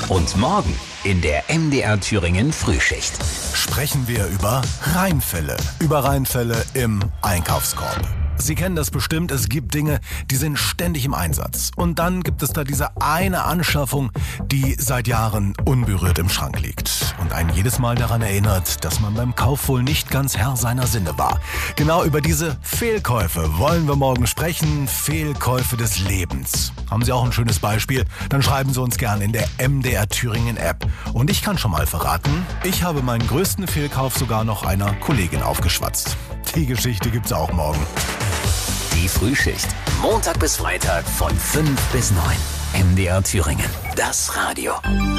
Und morgen in der MDR Thüringen Frühschicht sprechen wir über Reinfälle. Über Reinfälle im Einkaufskorb. Sie kennen das bestimmt, es gibt Dinge, die sind ständig im Einsatz. Und dann gibt es da diese eine Anschaffung, die seit Jahren unberührt im Schrank liegt. Und einen jedes Mal daran erinnert, dass man beim Kauf wohl nicht ganz Herr seiner Sinne war. Genau über diese Fehlkäufe wollen wir morgen sprechen. Fehlkäufe des Lebens. Haben Sie auch ein schönes Beispiel? Dann schreiben Sie uns gerne in der MDR Thüringen App. Und ich kann schon mal verraten, ich habe meinen größten Fehlkauf sogar noch einer Kollegin aufgeschwatzt. Die Geschichte gibt's auch morgen. Die Frühschicht. Montag bis Freitag von 5 bis 9. MDR Thüringen. Das Radio.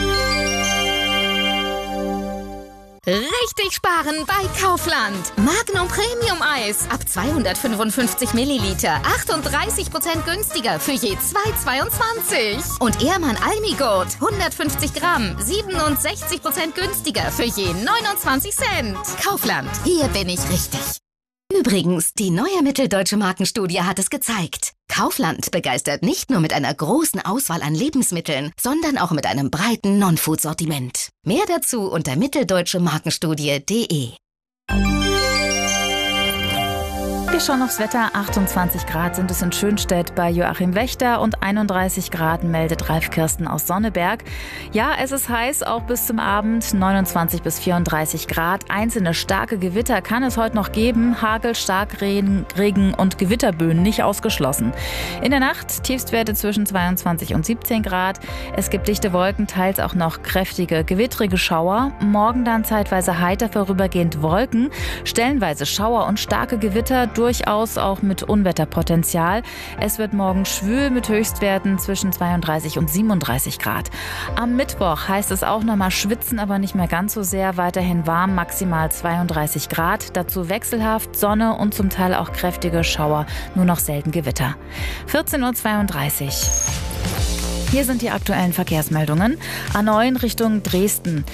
Richtig sparen bei Kaufland. Magnum Premium Eis ab 255 Milliliter. 38% günstiger für je 2,22. Und Ehrmann Almigurt 150 Gramm. 67% günstiger für je 29 Cent. Kaufland. Hier bin ich richtig. Übrigens, die neue Mitteldeutsche Markenstudie hat es gezeigt. Kaufland begeistert nicht nur mit einer großen Auswahl an Lebensmitteln, sondern auch mit einem breiten Non-Food-Sortiment. Mehr dazu unter mitteldeutschemarkenstudie.de. Wir schauen aufs Wetter. 28 Grad sind es in Schönstedt bei Joachim Wächter und 31 Grad meldet Ralf Kirsten aus Sonneberg. Ja, es ist heiß, auch bis zum Abend. 29 bis 34 Grad. Einzelne starke Gewitter kann es heute noch geben. Hagel, Starkregen und Gewitterböen nicht ausgeschlossen. In der Nacht Tiefstwerte zwischen 22 und 17 Grad. Es gibt dichte Wolken, teils auch noch kräftige, gewittrige Schauer. Morgen dann zeitweise heiter vorübergehend Wolken. Stellenweise Schauer und starke Gewitter, durchaus auch mit Unwetterpotenzial. Es wird morgen schwül mit Höchstwerten zwischen 32 und 37 Grad. Am Mittwoch heißt es auch nochmal schwitzen, aber nicht mehr ganz so sehr. Weiterhin warm, maximal 32 Grad. Dazu wechselhaft Sonne und zum Teil auch kräftige Schauer, nur noch selten Gewitter. 14:32 Uhr. Hier sind die aktuellen Verkehrsmeldungen. A4 Richtung Dresden.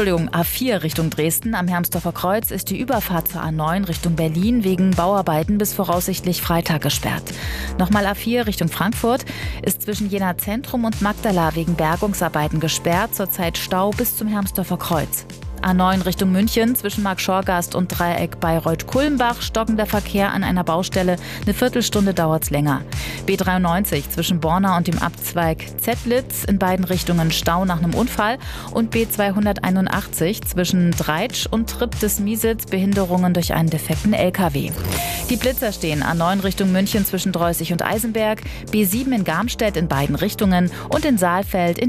Am Hermsdorfer Kreuz ist die Überfahrt zur A9 Richtung Berlin wegen Bauarbeiten bis voraussichtlich Freitag gesperrt. Nochmal A4 Richtung Frankfurt ist zwischen Jena Zentrum und Magdala wegen Bergungsarbeiten gesperrt. Zurzeit Stau bis zum Hermsdorfer Kreuz. A9 Richtung München zwischen Markschorgast und Dreieck Bayreuth-Kulmbach stockender Verkehr an einer Baustelle. Eine Viertelstunde dauert's länger. B93 zwischen Borna und dem Abzweig Zettlitz in beiden Richtungen Stau nach einem Unfall. Und B281 zwischen Dreitsch und Tripp des Miesitz Behinderungen durch einen defekten LKW. Die Blitzer stehen A9 Richtung München zwischen Dreußig und Eisenberg, B7 in Garmstedt in beiden Richtungen und in Saalfeld in